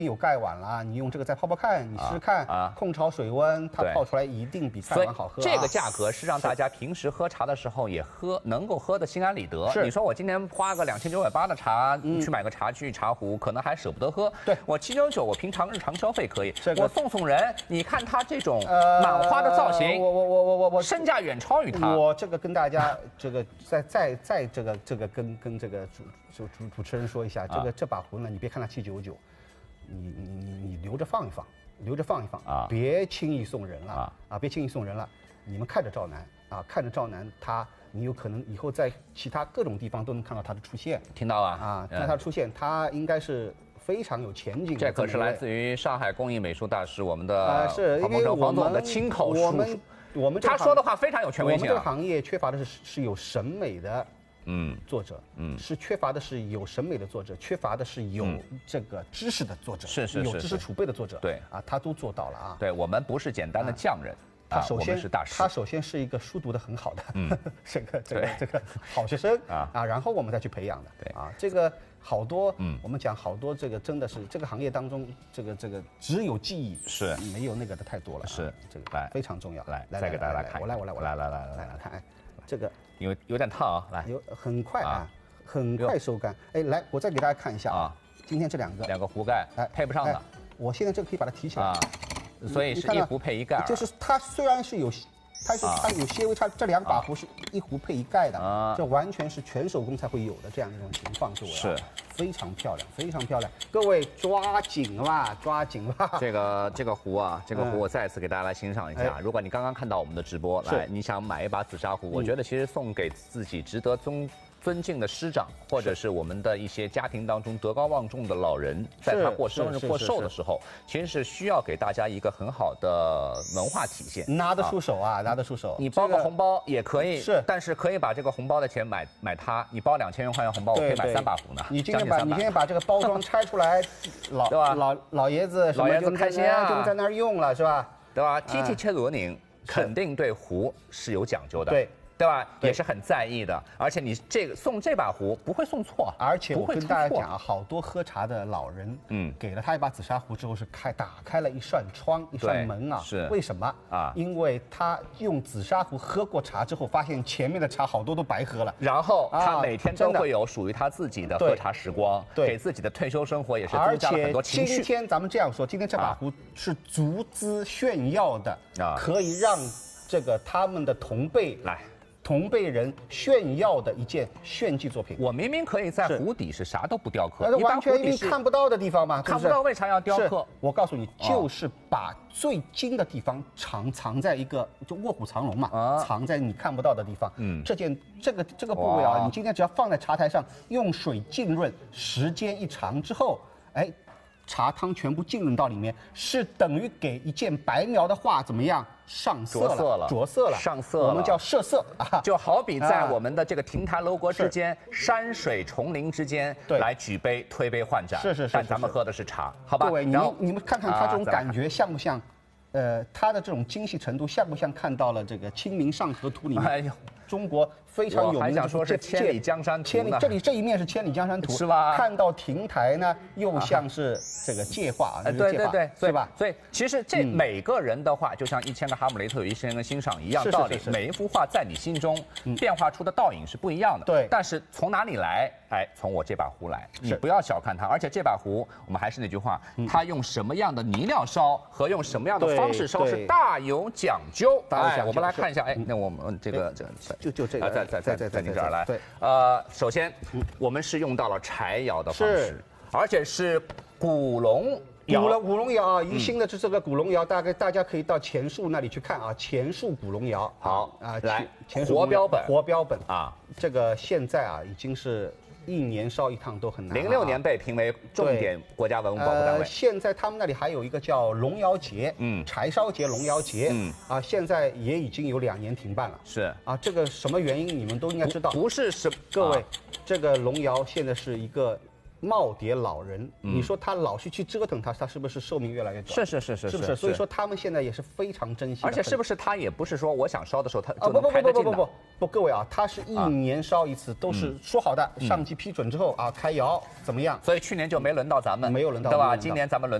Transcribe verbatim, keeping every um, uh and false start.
有盖碗啦，你用这个再泡泡看，你试试看， 啊， 控炒水温，它泡出来一定比盖碗好喝。 这个价格是让大家平时喝茶的时候也喝，能够喝得心安理得。 是， 你说我今天花个两千九百八的茶，去买个茶具、茶壶，可能还舍不得喝。对，我七九九，我平常日常消费可以。我送送人，你看它这种满花的造型， 我我我我我我身价远超于它。 我这个跟大家这个再再再这个这个跟跟这个主主主主持人说一下，这个这把壶呢，你别看它七九九。你你你你留着放一放，留着放一放啊！别轻易送人了啊！啊，别轻易送人了。你们看着赵楠啊，看着赵楠，他你有可能以后在其他各种地方都能看到他的出现。 听到啊？ 啊，看他出现，他应该是非常有前景的。 这可是来自于上海工艺美术大师我们的啊，是因为黄总的亲口我们我们他说的话非常有权威性。 我们这个行业缺乏的是是有审美的。 嗯， 作者， 嗯， 是缺乏的是有审美的作者，缺乏的是有这个知识的作者， 是是有知识储备的作者， 对啊，他都做到了啊。 对我们不是简单的匠人， 他首先是大师， 他首先是一个书读得很好的， 嗯， 这个这个这个好学生啊啊，然后我们再去培养的， 对啊，这个好多， 嗯， 我们讲好多这个真的是这个行业当中，这个这个只有技艺是没有那个的太多了， 是这个来非常重要， 来再给大家看， 我来我来我来来来来来看，哎，这个。 有有点烫啊，来， 有很快啊，很快收干。哎，来，我再给大家看一下啊，今天这两个两个壶盖，哎，配不上的。 我现在这个可以把它提起来， 啊，所以是一壶配一盖。 就是它虽然是有，它是它有些微差，这两把壶是一壶配一盖的，啊，这完全是全手工才会有的这样一种情况，各位是非常漂亮，非常漂亮。各位抓紧了，抓紧了。 这个这个壶啊，这个壶我再次给大家来欣赏一下。如果你刚刚看到我们的直播，来，你想买一把紫砂壶，我觉得其实送给自己值得尊尊敬的师长，或者是我们的一些家庭当中德高望重的老人，在他过生日过寿的时候，其实是需要给大家一个很好的文化体现， 拿得出手啊，拿得出手。 你包个红包也可以， 是， 但是可以把这个红包的钱买买它。你包两千块钱红包，我可以买三把壶呢。 你今天把你今天把这个包装拆出来，老对吧？老老爷子老爷子开心啊， 就在那儿用了是吧？ 对吧？提提切罗宁肯定对壶是有讲究的。 对。 对吧？也是很在意的，而且你这个送这把壶不会送错， 而且我跟大家讲啊，好多喝茶的老人，嗯，给了他一把紫砂壶之后是开打开了一扇窗一扇门啊， 是为什么啊？因为他用紫砂壶喝过茶之后，发现前面的茶好多都白喝了， 然后他每天都会有属于他自己的喝茶时光，给自己的退休生活也是增加了很多情绪。 而且今天咱们这样说，今天这把壶是足资炫耀的啊，可以让这个他们的同辈来。 同辈人炫耀的一件炫技作品， 我明明可以在壶底是啥都不雕刻， 那完全你看不到的地方嘛， 看不到为啥要雕刻？ 我告诉你，就是把最精的地方藏藏在一个就卧虎藏龙嘛，藏在你看不到的地方。嗯，这件这个这个部位啊，你今天只要放在茶台上，用水浸润，时间一长之后，哎。茶汤全部浸润到里面，是等于给一件白描的画怎么样上色了、着色了、 上色了， 我们叫设色啊。 就好比在我们的这个亭台楼阁之间、山水丛林之间来举杯、推杯换盏。 是是是。 但咱们喝的是茶，好吧？ 各位，你们你们看看它这种感觉像不像？呃，它的这种精细程度像不像看到了这个《清明上河图》里面？哎呦，中国非常有名的。 还想说是千里江山图千里这里这一面是千里江山图， 是吧？ 看到亭台呢，又像是这个界画， 哎，对对对， 是吧？ 所以其实这每个人的话，就像一千个哈姆雷特有一千个欣赏一样道理。每一幅画在你心中变化出的倒影是不一样的。 对。 但是从哪里来？哎，从我这把壶来。你不要小看它，而且这把壶，我们还是那句话，它用什么样的泥料烧和用什么样的方式烧是大有讲究。哎，我们来看一下，哎，那我们这个这个就就这个， 在在在在在您这儿来。 对。 呃，首先我们是用到了柴窑的方式，而且是古龙。 古龙古龙窑啊，宜兴的这这个古龙窑，大概大家可以到前述那里去看啊，前述古龙窑。 好啊， 来， 活标本， 活标本啊， 这个现在啊已经是一年烧一趟都很难。 零六年被评为重点国家文物保护单位。 现在他们那里还有一个叫龙窑节，嗯，柴烧节、龙窑节，嗯啊，现在也已经有两年停办了。 是啊， 这个什么原因你们都应该知道。 不是什各位，这个龙窑现在是一个。 耄耋老人，你说他老是去折腾它，它是不是寿命越来越短？ 是是是是， 是不是？所以说他们现在也是非常珍惜。 而且是不是他也不是说我想烧的时候他啊就能开得进的？ 不不不不不不不，各位啊，他是一年烧一次，都是说好的，上级批准之后啊开窑怎么样？ 所以去年就没轮到咱们， 没有轮到， 对吧？今年咱们轮。